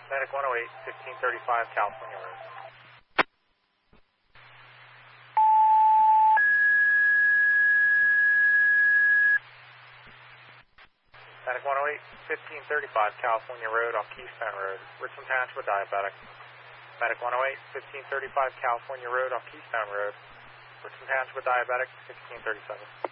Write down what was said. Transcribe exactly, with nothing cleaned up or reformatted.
Medic one oh eight, fifteen thirty-five California Road. Medic one oh eight, fifteen thirty-five California Road off Keystone Road, Richland Township with diabetic. Medic one oh eight, fifteen thirty-five California Road off Keystone Road, Richland Township with diabetic, sixteen thirty-seven.